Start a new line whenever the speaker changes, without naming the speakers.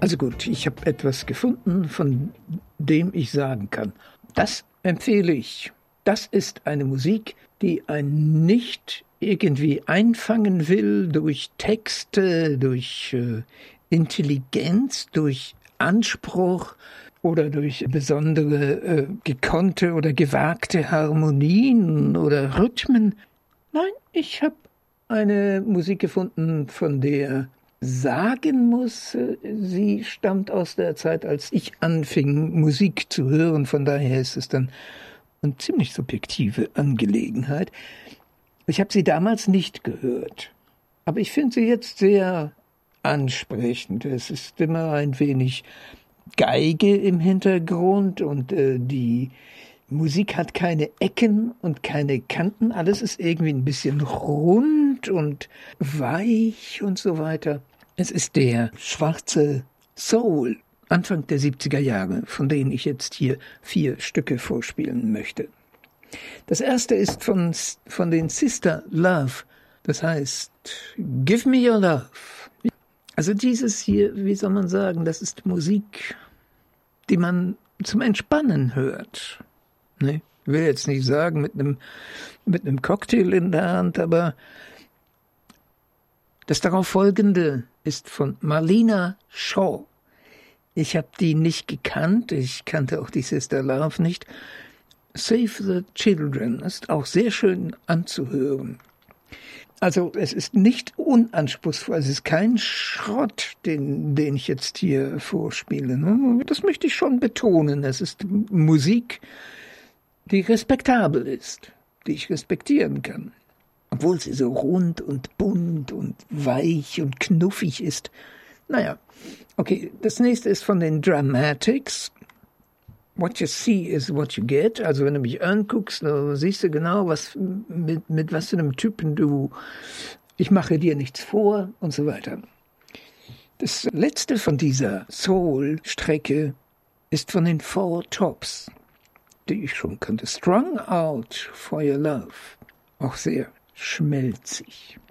Also gut, ich habe etwas gefunden, von dem ich sagen kann, das empfehle ich. Das ist eine Musik, die einen nicht irgendwie einfangen will durch Texte, durch Intelligenz, durch Anspruch oder durch besondere gekonnte oder gewagte Harmonien oder Rhythmen. Nein, ich habe eine Musik gefunden, von der sagen muss, sie stammt aus der Zeit, als ich anfing, Musik zu hören. Von daher ist es dann eine ziemlich subjektive Angelegenheit. Ich habe sie damals nicht gehört, aber ich finde sie jetzt sehr ansprechend. Es ist immer ein wenig Geige im Hintergrund und die Musik hat keine Ecken und keine Kanten. Alles ist irgendwie ein bisschen rund und weich und so weiter. Es ist der schwarze Soul, Anfang der 70er Jahre, von denen ich jetzt hier 4 Stücke vorspielen möchte. Das erste ist von den Sister Love, das heißt Give Me Your Love. Also dieses hier, wie soll man sagen, das ist Musik, die man zum Entspannen hört. Ne? Ich will jetzt nicht sagen mit einem Cocktail in der Hand, aber das darauf folgende ist von Marlena Shaw. Ich habe die nicht gekannt, ich kannte auch die Sister Love nicht. Save the Children ist auch sehr schön anzuhören. Also es ist nicht unanspruchsvoll, es ist kein Schrott, den ich jetzt hier vorspiele. Das möchte ich schon betonen. Es ist Musik, die respektabel ist, die ich respektieren kann. Obwohl sie so rund und bunt und weich und knuffig ist. Naja, okay, das nächste ist von den Dramatics. What you see is what you get. Also wenn du mich anguckst, dann siehst du genau, was mit was für einem Typen ich mache dir nichts vor und so weiter. Das letzte von dieser Soul-Strecke ist von den Four Tops, die ich schon kannte. Strung Out for Your Love. Auch sehr schmelzig.